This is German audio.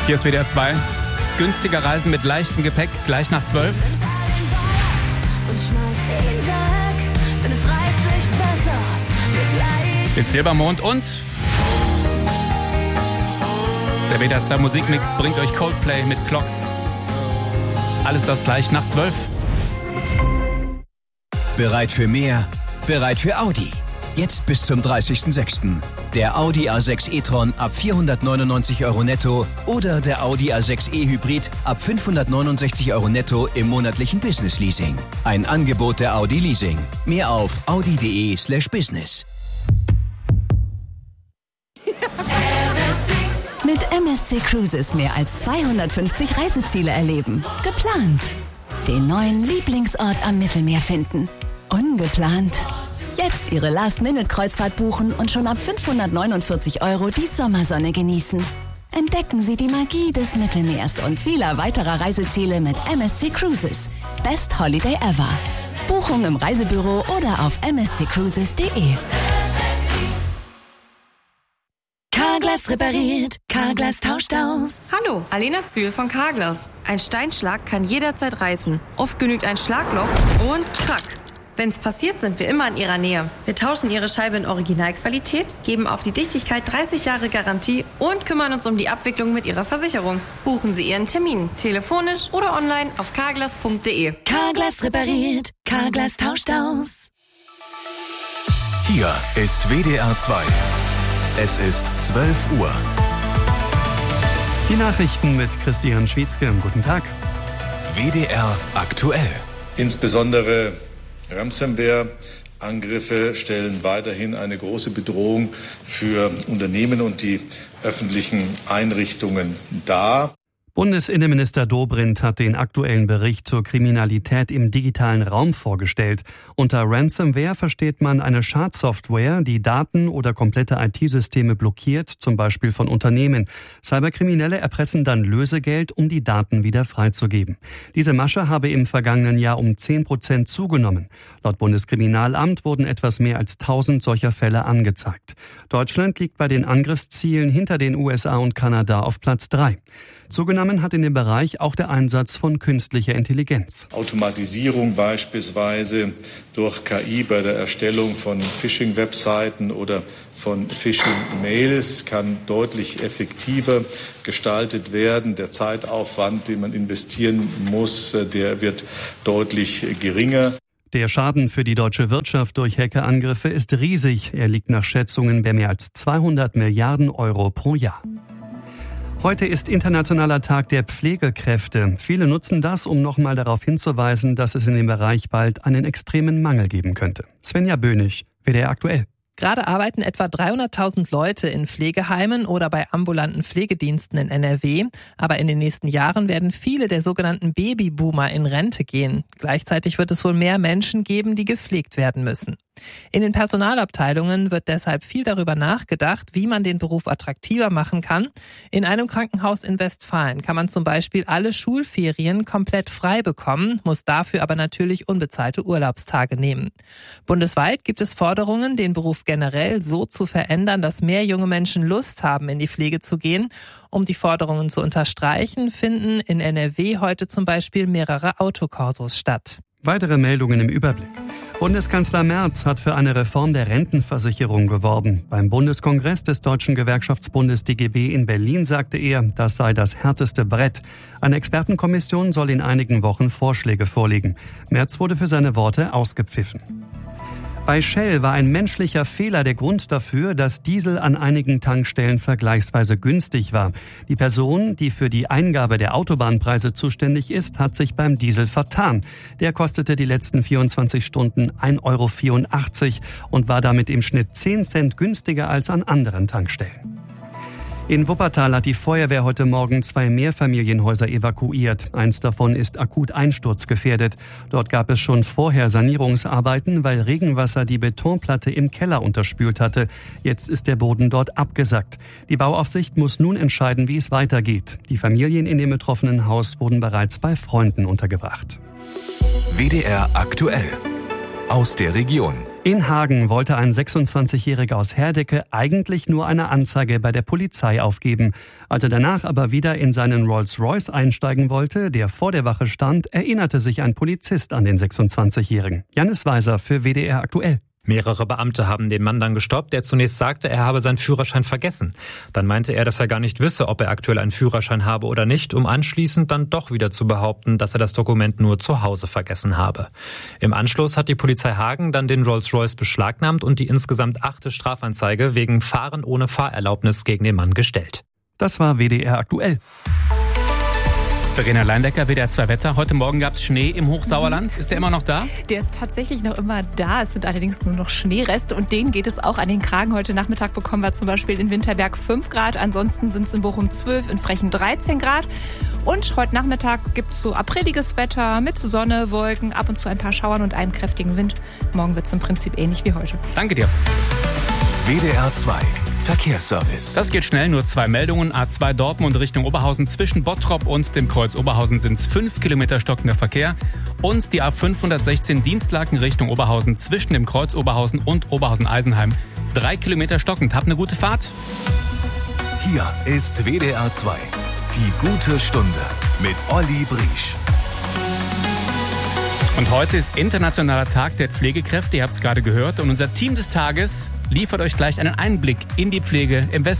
Hier ist WDR 2. Günstiger Reisen mit leichtem Gepäck, gleich nach 12. Jetzt Silbermond und der WDR 2 Musikmix bringt euch Coldplay mit Clocks. Alles das gleich nach 12. Bereit für mehr? Bereit für Audi. Jetzt bis zum 30.06. Der Audi A6 e-tron ab 499 € netto oder der Audi A6 e-Hybrid ab 569 € netto im monatlichen Business-Leasing. Ein Angebot der Audi Leasing. Mehr auf audi.de/business. Mit MSC Cruises mehr als 250 Reiseziele erleben. Geplant. Den neuen Lieblingsort am Mittelmeer finden. Ungeplant. Jetzt Ihre Last-Minute-Kreuzfahrt buchen und schon ab 549 € die Sommersonne genießen. Entdecken Sie die Magie des Mittelmeers und vieler weiterer Reiseziele mit MSC Cruises. Best Holiday ever. Buchung im Reisebüro oder auf msccruises.de. Carglass repariert, Carglass tauscht aus. Hallo, Alena Zühl von Carglass. Ein Steinschlag kann jederzeit reißen. Oft genügt ein Schlagloch und krack. Wenn's passiert, sind wir immer in Ihrer Nähe. Wir tauschen Ihre Scheibe in Originalqualität, geben auf die Dichtigkeit 30 Jahre Garantie und kümmern uns um die Abwicklung mit Ihrer Versicherung. Buchen Sie Ihren Termin, telefonisch oder online auf carglass.de. Carglass repariert, Carglass tauscht aus. Hier ist WDR 2. Es ist 12 Uhr. Die Nachrichten mit Christian Schwietzke. Guten Tag. WDR aktuell. Insbesondere Ransomware-Angriffe stellen weiterhin eine große Bedrohung für Unternehmen und die öffentlichen Einrichtungen dar. Bundesinnenminister Dobrindt hat den aktuellen Bericht zur Kriminalität im digitalen Raum vorgestellt. Unter Ransomware versteht man eine Schadsoftware, die Daten oder komplette IT-Systeme blockiert, zum Beispiel von Unternehmen. Cyberkriminelle erpressen dann Lösegeld, um die Daten wieder freizugeben. Diese Masche habe im vergangenen Jahr um 10% zugenommen. Laut Bundeskriminalamt wurden etwas mehr als 1000 solcher Fälle angezeigt. Deutschland liegt bei den Angriffszielen hinter den USA und Kanada auf Platz 3. Zugenommen hat in dem Bereich auch der Einsatz von künstlicher Intelligenz. Automatisierung beispielsweise durch KI bei der Erstellung von Phishing-Webseiten oder von Phishing-Mails kann deutlich effektiver gestaltet werden. Der Zeitaufwand, den man investieren muss, der wird deutlich geringer. Der Schaden für die deutsche Wirtschaft durch Hackerangriffe ist riesig. Er liegt nach Schätzungen bei mehr als 200 Milliarden € pro Jahr. Heute ist Internationaler Tag der Pflegekräfte. Viele nutzen das, um nochmal darauf hinzuweisen, dass es in dem Bereich bald einen extremen Mangel geben könnte. Svenja Bönig, WDR aktuell. Gerade arbeiten etwa 300.000 Leute in Pflegeheimen oder bei ambulanten Pflegediensten in NRW. Aber in den nächsten Jahren werden viele der sogenannten Babyboomer in Rente gehen. Gleichzeitig wird es wohl mehr Menschen geben, die gepflegt werden müssen. In den Personalabteilungen wird deshalb viel darüber nachgedacht, wie man den Beruf attraktiver machen kann. In einem Krankenhaus in Westfalen kann man zum Beispiel alle Schulferien komplett frei bekommen, muss dafür aber natürlich unbezahlte Urlaubstage nehmen. Bundesweit gibt es Forderungen, den Beruf generell so zu verändern, dass mehr junge Menschen Lust haben, in die Pflege zu gehen. Um die Forderungen zu unterstreichen, finden in NRW heute zum Beispiel mehrere Autokorsos statt. Weitere Meldungen im Überblick. Bundeskanzler Merz hat für eine Reform der Rentenversicherung geworben. Beim Bundeskongress des Deutschen Gewerkschaftsbundes DGB in Berlin sagte er, das sei das härteste Brett. Eine Expertenkommission soll in einigen Wochen Vorschläge vorlegen. Merz wurde für seine Worte ausgepfiffen. Bei Shell war ein menschlicher Fehler der Grund dafür, dass Diesel an einigen Tankstellen vergleichsweise günstig war. Die Person, die für die Eingabe der Autobahnpreise zuständig ist, hat sich beim Diesel vertan. Der kostete die letzten 24 Stunden 1,84 € und war damit im Schnitt 10 Cent günstiger als an anderen Tankstellen. In Wuppertal hat die Feuerwehr heute Morgen 2 Mehrfamilienhäuser evakuiert. Eins davon ist akut einsturzgefährdet. Dort gab es schon vorher Sanierungsarbeiten, weil Regenwasser die Betonplatte im Keller unterspült hatte. Jetzt ist der Boden dort abgesackt. Die Bauaufsicht muss nun entscheiden, wie es weitergeht. Die Familien in dem betroffenen Haus wurden bereits bei Freunden untergebracht. WDR aktuell. Aus der Region. In Hagen wollte ein 26-Jähriger aus Herdecke eigentlich nur eine Anzeige bei der Polizei aufgeben. Als er danach aber wieder in seinen Rolls-Royce einsteigen wollte, der vor der Wache stand, erinnerte sich ein Polizist an den 26-Jährigen. Jannis Weiser für WDR aktuell. Mehrere Beamte haben den Mann dann gestoppt, der zunächst sagte, er habe seinen Führerschein vergessen. Dann meinte er, dass er gar nicht wisse, ob er aktuell einen Führerschein habe oder nicht, um anschließend dann doch wieder zu behaupten, dass er das Dokument nur zu Hause vergessen habe. Im Anschluss hat die Polizei Hagen dann den Rolls-Royce beschlagnahmt und die insgesamt 8. Strafanzeige wegen Fahren ohne Fahrerlaubnis gegen den Mann gestellt. Das war WDR aktuell. Verena Leindecker, WDR 2 Wetter. Heute Morgen gab es Schnee im Hochsauerland. Ist der immer noch da? Der ist tatsächlich noch immer da. Es sind allerdings nur noch Schneereste und denen geht es auch an den Kragen. Heute Nachmittag bekommen wir zum Beispiel in Winterberg 5 Grad. Ansonsten sind es in Bochum 12, in Frechen 13 Grad. Und heute Nachmittag gibt es so apriliges Wetter mit Sonne, Wolken, ab und zu ein paar Schauern und einem kräftigen Wind. Morgen wird es im Prinzip ähnlich wie heute. Danke dir. WDR 2 Verkehrsservice. Das geht schnell, nur 2 Meldungen. A2 Dortmund Richtung Oberhausen. Zwischen Bottrop und dem Kreuz Oberhausen sind es 5 Kilometer stockender Verkehr. Und die A516 Dienstlaken Richtung Oberhausen zwischen dem Kreuz Oberhausen und Oberhausen-Eisenheim. 3 Kilometer stockend. Habt eine gute Fahrt. Hier ist WDR 2. Die gute Stunde mit Olli Briesch. Und heute ist Internationaler Tag der Pflegekräfte. Ihr habt es gerade gehört. Und unser Team des Tages liefert euch gleich einen Einblick in die Pflege im Westen.